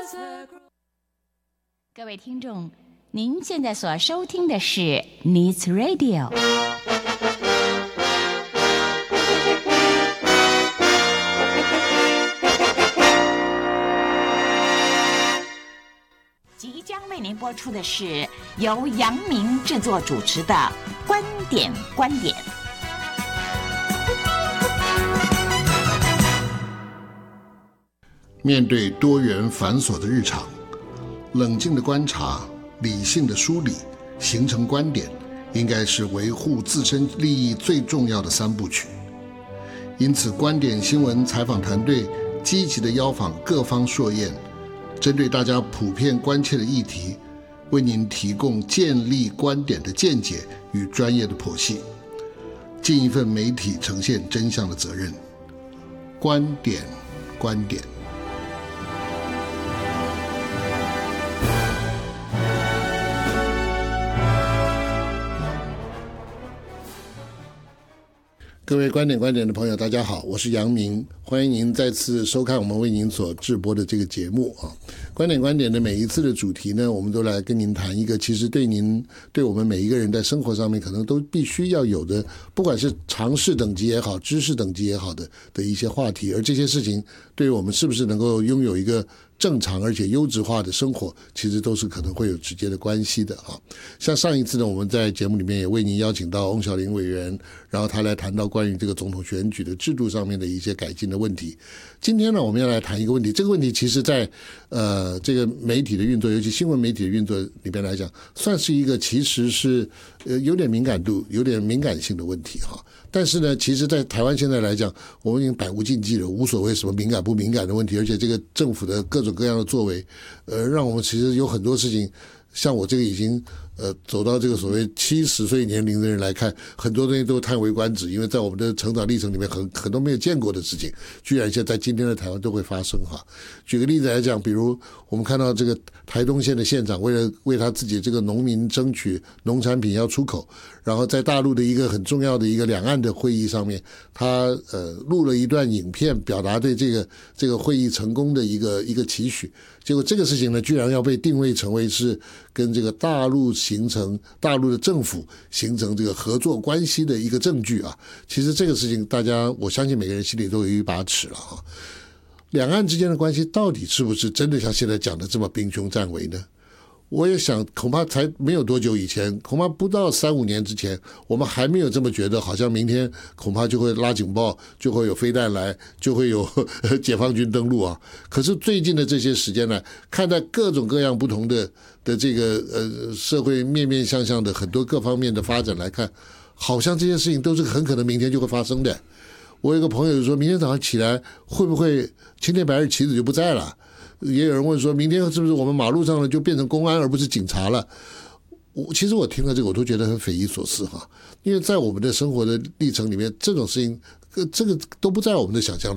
各位听众，您现在所收听的是 Needs Radio。即将为您播出的是由杨明制作主持的《观点》。 面对多元繁琐的日常，冷静的观察，理性的梳理，形成观点，应该是维护自身利益最重要的三部曲。因此，观点新闻采访团队积极地邀访各方硕彦，针对大家普遍关切的议题，为您提供建立观点的见解与专业的剖析，尽一份媒体呈现真相的责任。观点。各位观点的朋友大家好，我是杨明，欢迎您再次收看我们为您所制播的这个节目啊。观点的每一次的主题呢，我们都来跟您谈一个其实对我们每一个人在生活上面可能都必须要有的，不管是常识等级也好，知识等级也好的一些话题，而这些事情对于我们是不是能够拥有一个正常而且优质化的生活，其实都是可能会有直接的关系的啊。像上一次呢，我们在节目里面也为您邀请到翁小玲委员，然后他来谈到关于这个总统选举的制度上面的一些改进的问题。今天呢，我们要来谈一个问题，这个问题其实在这个媒体的运作，尤其新闻媒体的运作里边来讲，算是一个其实是有点敏感性的问题哈。但是呢，其实在台湾现在来讲，我们已经百无禁忌了，无所谓什么敏感不敏感的问题，而且这个政府的各种各样的作为，让我们其实有很多事情，像我这个已经走到这个所谓70岁年龄的人来看，很多东西都叹为观止，因为在我们的成长历程里面很多没有见过的事情，居然现在今天的台湾都会发生哈。举个例子来讲，比如我们看到这个台东县的县长为了为他自己这个农民争取农产品要出口，然后在大陆的一个很重要的一个两岸的会议上面，他录了一段影片，表达对这个会议成功的一个期许。结果这个事情呢，居然要被定位成为是跟这个大陆的政府形成这个合作关系的一个证据啊。其实这个事情我相信每个人心里都有一把尺了啊。两岸之间的关系到底是不是真的像现在讲的这么兵凶战危呢？我也想恐怕才没有多久以前，恐怕不到3-5年之前，我们还没有这么觉得，好像明天恐怕就会拉警报，就会有飞弹来，就会有解放军登陆啊。可是最近的这些时间呢，看待各种各样不同的这个社会面面相向的很多各方面的发展来看，好像这些事情都是很可能明天就会发生的。我有个朋友就说，明天早上起来会不会青天白日旗子就不在了？也有人问说，明天是不是我们马路上呢就变成公安而不是警察了？其实我听了这个我都觉得很匪夷所思哈，因为在我们的生活的历程里面，这种事情这个都不在我们的想象